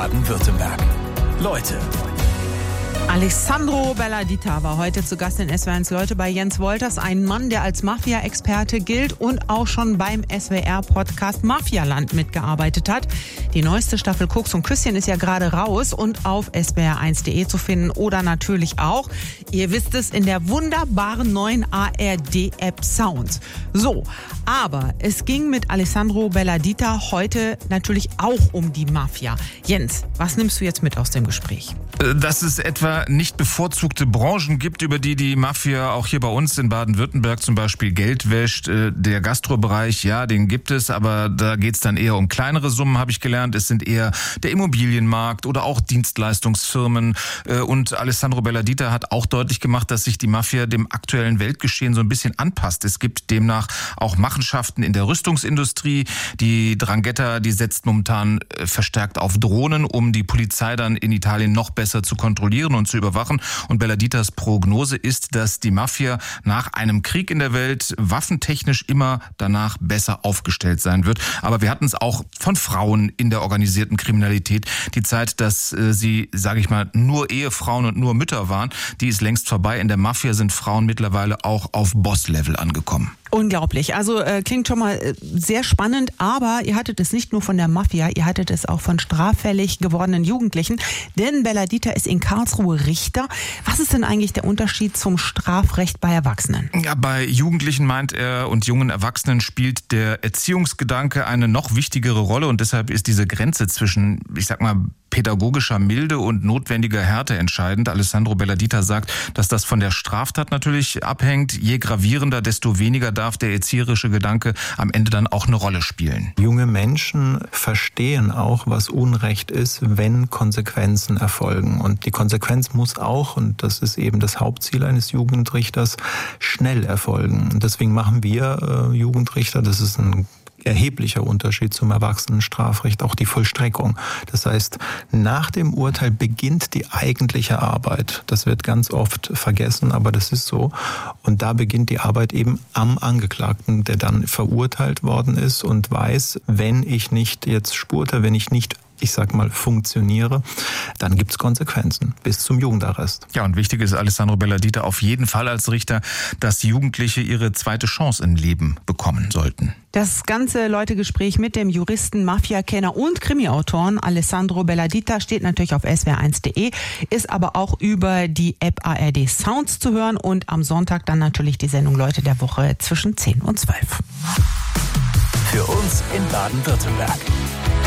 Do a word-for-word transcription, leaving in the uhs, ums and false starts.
Baden-Württemberg. Leute. Alessandro Belladita war heute zu Gast in S W R eins Leute bei Jens Wolters, ein Mann, der als Mafia-Experte gilt und auch schon beim S W R-Podcast Mafialand mitgearbeitet hat. Die neueste Staffel Koks und Küsschen ist ja gerade raus und auf S W R eins punkt de zu finden oder natürlich auch, ihr wisst es, in der wunderbaren neuen A R D-App Sound. So, aber es ging mit Alessandro Belladita heute natürlich auch um die Mafia. Jens, was nimmst du jetzt mit aus dem Gespräch? Dass es etwa nicht bevorzugte Branchen gibt, über die die Mafia auch hier bei uns in Baden-Württemberg zum Beispiel Geld wäscht. Der Gastrobereich, ja, den gibt es, aber da geht's dann eher um kleinere Summen, habe ich gelernt. Es sind eher der Immobilienmarkt oder auch Dienstleistungsfirmen. Und Alessandro Belladita hat auch deutlich gemacht, dass sich die Mafia dem aktuellen Weltgeschehen so ein bisschen anpasst. Es gibt demnach auch Machenschaften in der Rüstungsindustrie. Die Drangheta, die setzt momentan verstärkt auf Drohnen, um die Polizei dann in Italien noch besser zu kontrollieren und zu überwachen. Und Belladitas Prognose ist, dass die Mafia nach einem Krieg in der Welt waffentechnisch immer danach besser aufgestellt sein wird. Aber wir hatten es auch von Frauen in der organisierten Kriminalität. Die Zeit, dass äh, sie, sage ich mal, nur Ehefrauen und nur Mütter waren, die ist längst vorbei. In der Mafia sind Frauen mittlerweile auch auf Boss-Level angekommen. Unglaublich. Also äh, klingt schon mal äh, sehr spannend, aber ihr hattet es nicht nur von der Mafia, ihr hattet es auch von straffällig gewordenen Jugendlichen, denn Belladita ist in Karlsruhe Richter. Was ist denn eigentlich der Unterschied zum Strafrecht bei Erwachsenen? Ja, bei Jugendlichen meint er und jungen Erwachsenen spielt der Erziehungsgedanke eine noch wichtigere Rolle und deshalb ist diese Grenze zwischen, ich sag mal, pädagogischer Milde und notwendiger Härte entscheidend. Alessandro Belladita sagt, dass das von der Straftat natürlich abhängt. Je gravierender, desto weniger darf der erzieherische Gedanke am Ende dann auch eine Rolle spielen. Junge Menschen verstehen auch, was Unrecht ist, wenn Konsequenzen erfolgen. Und die Konsequenz muss auch, und das ist eben das Hauptziel eines Jugendrichters, schnell erfolgen. Und deswegen machen wir äh, Jugendrichter, das ist ein erheblicher Unterschied zum Erwachsenenstrafrecht, auch die Vollstreckung. Das heißt, nach dem Urteil beginnt die eigentliche Arbeit. Das wird ganz oft vergessen, aber das ist so. Und da beginnt die Arbeit eben am Angeklagten, der dann verurteilt worden ist und weiß, wenn ich nicht jetzt spurte, wenn ich nicht ich sag mal, funktioniere, dann gibt's Konsequenzen bis zum Jugendarrest. Ja, und wichtig ist Alessandro Belladita auf jeden Fall als Richter, dass Jugendliche ihre zweite Chance im Leben bekommen sollten. Das ganze Leute-Gespräch mit dem Juristen, Mafia-Kenner und Krimi-Autoren Alessandro Belladita steht natürlich auf S W R eins punkt de, ist aber auch über die App A R D Sounds zu hören und am Sonntag dann natürlich die Sendung Leute der Woche zwischen zehn und zwölf. Für uns in Baden-Württemberg.